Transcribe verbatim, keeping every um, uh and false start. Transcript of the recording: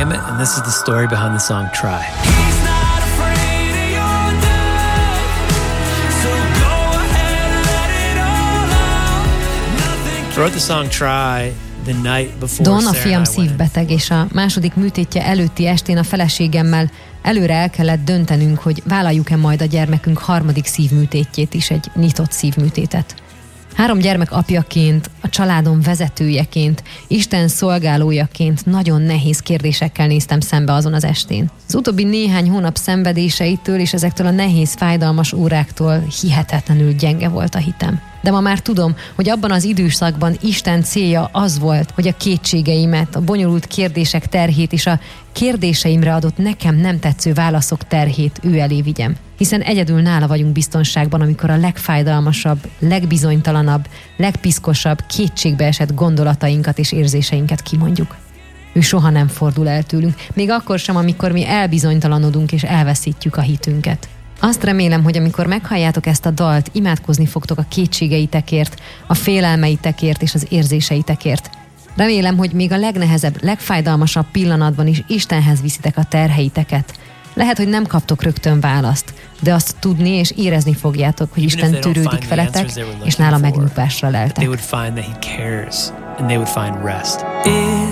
Hammett, and this is the story behind the song Try. Wrote the song Try the night before. Don, a fiam szívbeteg, és a második műtétje előtti estén a feleségemmel előre el kellett döntenünk, hogy vállaljuk-e majd a gyermekünk harmadik szívműtétjét is, egy nyitott szívműtétet. Három gyermek apjaként, a családom vezetőjeként, Isten szolgálójaként nagyon nehéz kérdésekkel néztem szembe azon az estén. Az utóbbi néhány hónap szenvedéseitől és ezektől a nehéz, fájdalmas óráktól hihetetlenül gyenge volt a hitem. De ma már tudom, hogy abban az időszakban Isten célja az volt, hogy a kétségeimet, a bonyolult kérdések terhét és a kérdéseimre adott nekem nem tetsző válaszok terhét ő elé vigyem. Hiszen egyedül nála vagyunk biztonságban, amikor a legfájdalmasabb, legbizonytalanabb, legpiszkosabb, kétségbeesett gondolatainkat és érzéseinket kimondjuk. Ő soha nem fordul el tőlünk, még akkor sem, amikor mi elbizonytalanodunk és elveszítjük a hitünket. Azt remélem, hogy amikor meghalljátok ezt a dalt, imádkozni fogtok a kétségeitekért, a félelmeitekért és az érzéseitekért. Remélem, hogy még a legnehezebb, legfájdalmasabb pillanatban is Istenhez viszitek a terheiteket. Lehet, hogy nem kaptok rögtön választ, de azt tudni és érezni fogjátok, hogy Isten törődik veletek, és nála megnyugvásra leltek.